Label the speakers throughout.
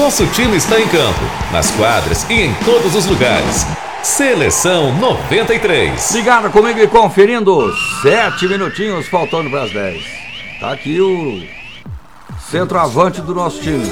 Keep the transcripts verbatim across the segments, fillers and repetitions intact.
Speaker 1: Nosso time está em campo, nas quadras e em todos os lugares. Seleção noventa e três.
Speaker 2: Ligado comigo e conferindo. Sete minutinhos faltando para as dez. Tá aqui o centroavante do nosso time.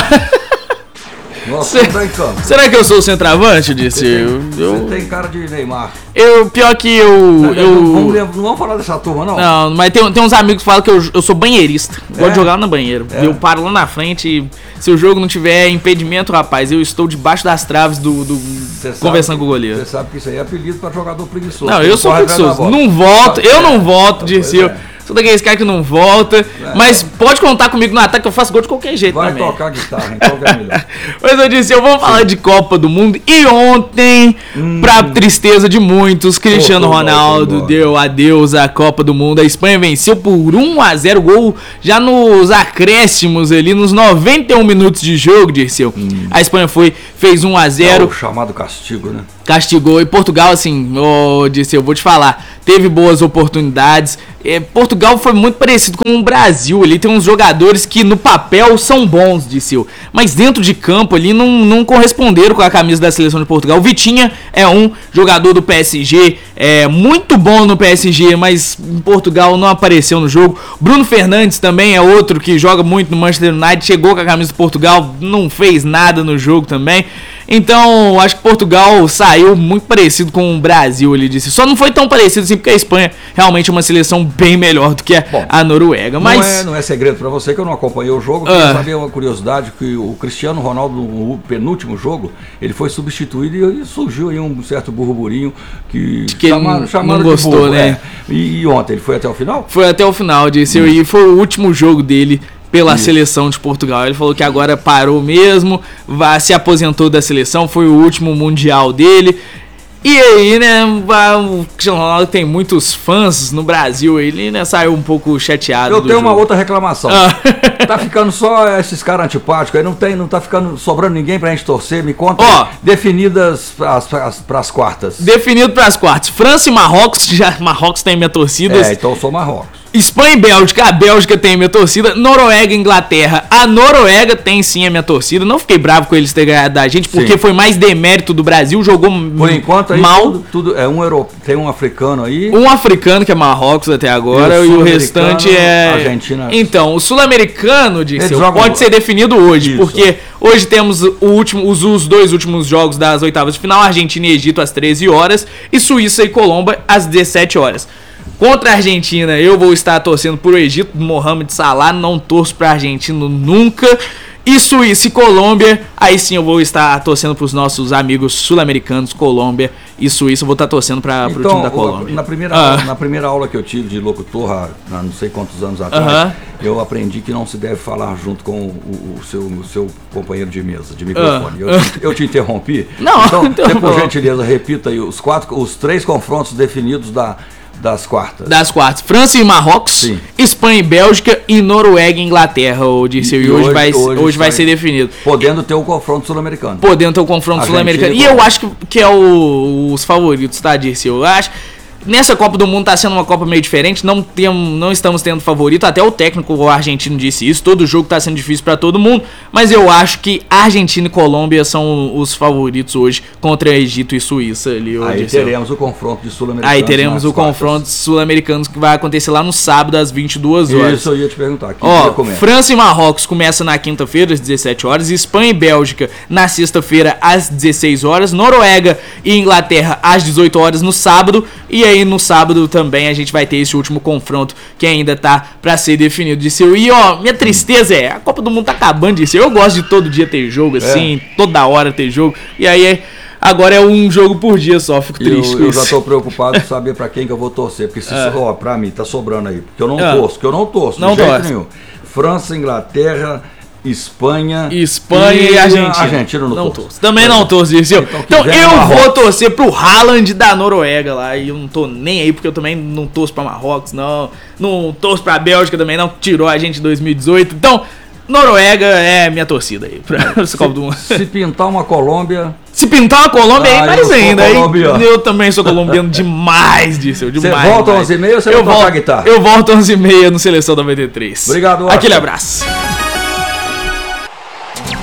Speaker 2: Nossa,
Speaker 3: Cê,
Speaker 2: tá em campo.
Speaker 3: Será que eu sou o centroavante, disse?
Speaker 2: Você
Speaker 3: eu,
Speaker 2: tem,
Speaker 3: eu,
Speaker 2: você tem cara de Neymar.
Speaker 3: eu, pior que eu...
Speaker 2: Não,
Speaker 3: eu
Speaker 2: não, vamos, não vamos falar dessa turma, não.
Speaker 3: Não, mas tem, tem uns amigos que falam que eu, eu sou banheirista.
Speaker 2: É?
Speaker 3: Gosto de jogar no banheiro.
Speaker 2: É?
Speaker 3: Eu paro lá na frente e se o jogo não tiver impedimento, rapaz, eu estou debaixo das traves do... do conversando
Speaker 2: que,
Speaker 3: com o goleiro.
Speaker 2: Você sabe que isso aí é apelido para jogador preguiçoso.
Speaker 3: Não, eu sou preguiçoso. Não volto, eu não volto, disse eu. Sou daqueles caras que não volta, é, mas pode contar comigo no ataque que eu faço gol de qualquer jeito
Speaker 2: vai
Speaker 3: também.
Speaker 2: Vai tocar guitarra, em qualquer melhor.
Speaker 3: Mas eu disse, eu vou falar de Copa do Mundo. E ontem, hum. pra tristeza de muitos, Cristiano oh, Ronaldo oh, oh, deu adeus à Copa do Mundo. A Espanha venceu por um a zero, gol já nos acréscimos ali, nos noventa e um minutos de jogo, Dirceu. Hum. A Espanha foi, fez um a zero. É
Speaker 2: o chamado castigo, né?
Speaker 3: Castigou. E Portugal, assim, oh, Dirceu, eu vou te falar, teve boas oportunidades. É, Portugal foi muito parecido com o Brasil. Ali tem uns jogadores que no papel são bons, Dirceu, mas dentro de campo ali não, não corresponderam com a camisa da seleção de Portugal. O Vitinha é um jogador do P S G, é muito bom no P S G, mas em Portugal não apareceu no jogo. Bruno Fernandes também é outro que joga muito no Manchester United, chegou com a camisa de Portugal, não fez nada no jogo também. Então, acho que Portugal saiu muito parecido com o Brasil, ele disse. Só não foi tão parecido assim, porque a Espanha realmente é uma seleção bem melhor do que a, Bom, a Noruega. Mas...
Speaker 2: Não é, não é segredo pra você que eu não acompanhei o jogo. Eu queria uh... saber uma curiosidade, que o Cristiano Ronaldo, no penúltimo jogo, ele foi substituído e surgiu aí um certo burburinho que,
Speaker 3: que chamaram, chamaram não gostou, de burro, né?
Speaker 2: É. E, e ontem, ele foi até o final?
Speaker 3: Foi até o final, disse. Hum. E foi o último jogo dele pela Isso. seleção de Portugal. Ele falou que agora parou mesmo, vai, se aposentou da seleção, foi o último mundial dele. E aí, né, o Cristiano Ronaldo tem muitos fãs no Brasil, ele, né, saiu um pouco chateado.
Speaker 2: Eu
Speaker 3: do
Speaker 2: tenho
Speaker 3: jogo.
Speaker 2: uma outra reclamação. Ah. Tá ficando só esses caras antipáticos aí, não, tem, não tá ficando sobrando ninguém pra gente torcer. Me conta
Speaker 3: oh,
Speaker 2: aí, definidas pras, pras, pras quartas.
Speaker 3: Definido pras quartas. França e Marrocos, já Marrocos tem minha torcida.
Speaker 2: É, então eu sou Marrocos.
Speaker 3: Espanha e Bélgica, a Bélgica tem a minha torcida. Noruega e Inglaterra, a Noruega tem sim a minha torcida. Não fiquei bravo com eles terem ganhado da gente, porque sim. foi mais demérito do Brasil, jogou
Speaker 2: Por enquanto aí
Speaker 3: mal.
Speaker 2: Tudo, tudo é um europeu, tem um africano aí.
Speaker 3: Um africano que é Marrocos até agora e o, e o restante é
Speaker 2: Argentina.
Speaker 3: Então, o sul-americano, disse, pode
Speaker 2: lá.
Speaker 3: ser definido hoje,
Speaker 2: Isso.
Speaker 3: porque hoje temos o último, os, os dois últimos jogos das oitavas de final, Argentina e Egito às treze horas e Suíça e Colômbia às dezessete horas. Contra a Argentina, eu vou estar torcendo por Egito, Mohamed Salah, não torço para argentino nunca. E Suíça e Colômbia, aí sim eu vou estar torcendo para os nossos amigos sul-americanos, Colômbia e Suíça, eu vou estar torcendo para o
Speaker 2: então,
Speaker 3: time da Colômbia.
Speaker 2: Na primeira,
Speaker 3: ah.
Speaker 2: aula, na primeira aula que eu tive de locutor, há não sei quantos anos atrás, uh-huh. eu aprendi que não se deve falar junto com o, o, seu, o seu companheiro de mesa, de microfone. Uh. Eu, te, eu te interrompi?
Speaker 3: Não,
Speaker 2: então,
Speaker 3: então
Speaker 2: por gentileza, repita aí os, quatro, os três confrontos definidos da... Das quartas.
Speaker 3: Das quartas. França e Marrocos, Sim. Espanha e Bélgica e Noruega e Inglaterra, o Dirceu. E, e hoje, hoje vai, hoje hoje vai ser definido.
Speaker 2: Podendo ter o confronto sul-americano.
Speaker 3: Podendo ter o confronto sul-americano. E eu acho que, que é o, os favoritos, tá, Dirceu? Eu acho... Nessa Copa do Mundo tá sendo uma Copa meio diferente, não, tem, não estamos tendo favorito, até o técnico o argentino disse isso, todo jogo tá sendo difícil para todo mundo, mas eu acho que Argentina e Colômbia são os favoritos hoje contra Egito e Suíça. Ali,
Speaker 2: Aí teremos o confronto de sul-americanos.
Speaker 3: Aí teremos o quartas. confronto sul-americanos que vai acontecer lá no sábado às vinte e duas horas.
Speaker 2: Isso eu ia te perguntar.
Speaker 3: Ó, França e Marrocos começa na quinta-feira às dezessete horas, Espanha e Bélgica na sexta-feira às dezesseis horas, Noruega e Inglaterra às dezoito horas no sábado, e aí no sábado também a gente vai ter esse último confronto que ainda tá pra ser definido, Dirceu. E ó, minha tristeza é, a Copa do Mundo tá acabando, Dirceu. Eu gosto de todo dia ter jogo, assim, é. toda hora ter jogo, e aí agora é um jogo por dia só, fico triste
Speaker 2: eu,
Speaker 3: com
Speaker 2: eu
Speaker 3: isso.
Speaker 2: já tô preocupado em saber pra quem que eu vou torcer, porque se é. ó, pra mim tá sobrando aí, porque eu não é. torço, porque eu não torço,
Speaker 3: não
Speaker 2: de jeito
Speaker 3: torce.
Speaker 2: nenhum. França, Inglaterra, Espanha,
Speaker 3: Espanha e, e Argentina.
Speaker 2: Argentina não,
Speaker 3: não
Speaker 2: torço.
Speaker 3: torço. Também é. não torço, Dirceu. Então, então eu Marrocos. vou torcer pro Haaland da Noruega lá. E eu não tô nem aí, porque eu também não torço pra Marrocos, não. Não torço pra Bélgica também, não. Tirou a gente em dois mil e dezoito. Então, Noruega é minha torcida aí. Pra se, Copa do Mundo.
Speaker 2: Se pintar uma Colômbia.
Speaker 3: Se pintar uma Colômbia
Speaker 2: ah,
Speaker 3: aí, mais ainda. Aí, eu também sou colombiano demais, Dirceu. Você
Speaker 2: volta às onze e meia ou você vai tocar guitarra?
Speaker 3: Eu volto às onze e meia no Seleção noventa e três.
Speaker 2: Obrigado, Watson.
Speaker 3: Aquele abraço.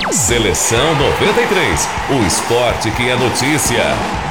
Speaker 1: Seleção noventa e três, o esporte que é notícia.